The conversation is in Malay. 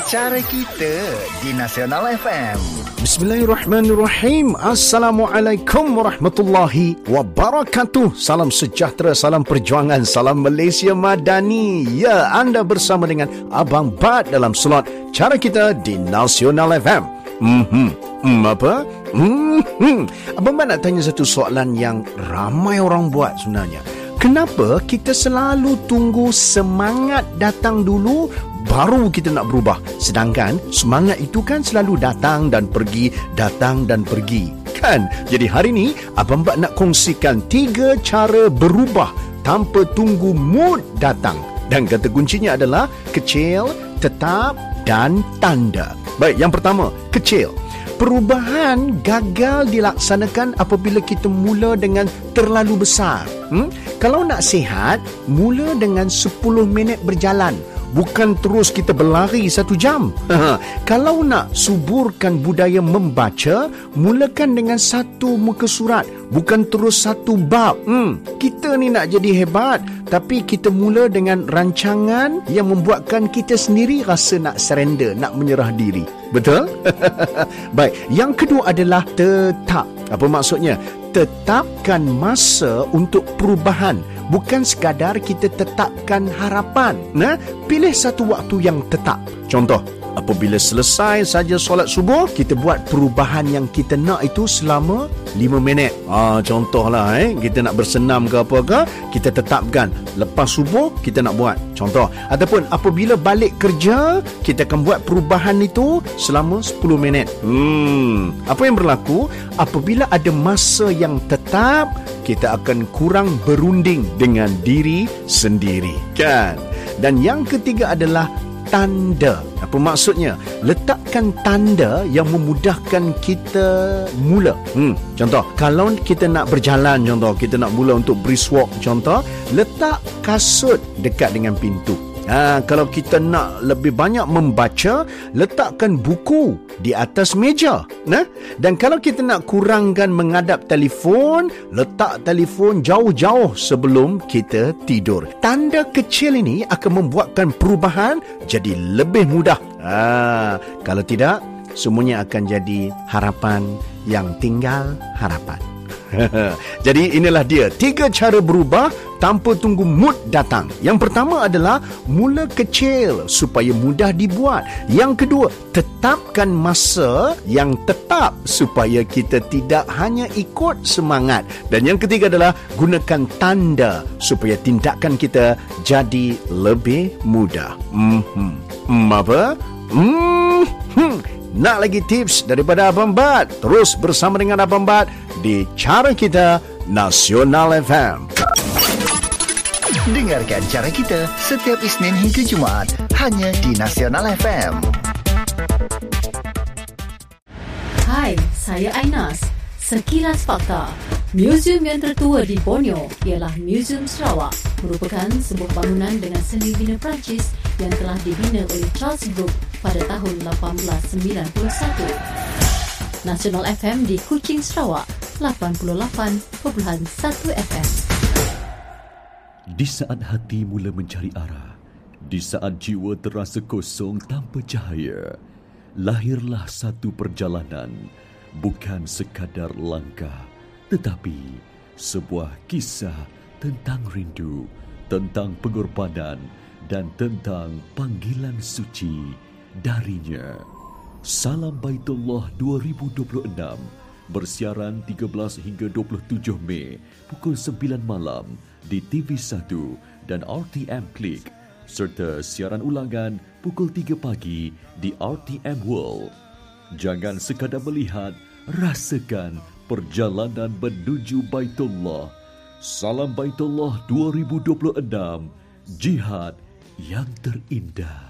Cara kita di Nasional FM. Bismillahirrahmanirrahim. Assalamualaikum warahmatullahi wabarakatuh. Salam sejahtera, salam perjuangan, salam Malaysia Madani. Ya, anda bersama dengan Abang Bad dalam slot Cara Kita di Nasional FM. Apa? Abang Bad nak tanya satu soalan yang ramai orang buat sebenarnya. Kenapa kita selalu tunggu semangat datang dulu baru kita nak berubah? Sedangkan semangat itu kan selalu datang dan pergi, datang dan pergi. Kan? Jadi hari ni Abang Bak nak kongsikan 3 cara berubah tanpa tunggu mood datang. Dan kata kuncinya adalah kecil, tetap dan tanda. Baik, yang pertama, kecil. Perubahan gagal dilaksanakan apabila kita mula dengan terlalu besar. Kalau nak sihat, mula dengan 10 minit berjalan. Bukan terus kita berlari 1 jam. Kalau nak suburkan budaya membaca, mulakan dengan 1 muka surat. Bukan terus 1 bab. Kita ni nak jadi hebat, tapi kita mula dengan rancangan yang membuatkan kita sendiri rasa nak surrender, nak menyerah diri. Betul? Baik, yang kedua adalah tetap. Apa maksudnya? Tetapkan masa untuk perubahan. Bukan sekadar kita tetapkan harapan. Pilih satu waktu yang tetap. Contoh, apabila selesai saja solat subuh, kita buat perubahan yang kita nak itu selama 5 minit. Contohlah, kita nak bersenam ke apa ke, kita tetapkan lepas subuh kita nak buat. Contoh, ataupun apabila balik kerja, kita akan buat perubahan itu selama 10 minit. Apa yang berlaku? Apabila ada masa yang tetap, kita akan kurang berunding dengan diri sendiri, kan? Dan yang ketiga adalah tanda. Apa maksudnya? Letakkan tanda yang memudahkan kita mula. Contoh, kalau kita nak berjalan, contoh, kita nak mula untuk brisk walk, contoh, letak kasut dekat dengan pintu. Kalau kita nak lebih banyak membaca, letakkan buku di atas meja. Dan kalau kita nak kurangkan menghadap telefon, letak telefon jauh-jauh sebelum kita tidur. Tanda kecil ini akan membuatkan perubahan jadi lebih mudah. Kalau tidak, semuanya akan jadi harapan yang tinggal harapan. Jadi inilah dia 3 cara berubah tanpa tunggu mood datang. Yang pertama adalah mula kecil supaya mudah dibuat. Yang kedua, tetapkan masa yang tetap supaya kita tidak hanya ikut semangat. Dan yang ketiga adalah gunakan tanda supaya tindakan kita jadi lebih mudah. Apa? Nak lagi tips daripada Abang Bad? Terus bersama dengan Abang Bad di Cara Kita Nasional FM. Dengarkan Cara Kita setiap Isnin hingga Jumaat hanya di Nasional FM. Hai, saya Ainas. Sekilas fakta. Muzium yang tertua di Borneo ialah Muzium Sarawak, merupakan sebuah bangunan dengan seni bina Perancis yang telah dibina oleh Charles Brooke pada tahun 1891. Nasional FM di Kuching, Sarawak, 88.1 FM. Di saat hati mula mencari arah, di saat jiwa terasa kosong tanpa cahaya, lahirlah satu perjalanan, bukan sekadar langkah, tetapi sebuah kisah tentang rindu, tentang pengorbanan dan tentang panggilan suci darinya. Salam Baitullah 2026 bersiaran 13 hingga 27 Mei pukul 9 malam di TV1 dan RTM Klik, serta siaran ulangan pukul 3 pagi di RTM World. Jangan sekadar melihat, rasakan perjalanan menuju Baitullah. Salam Baitullah 2026, jihad yang terindah.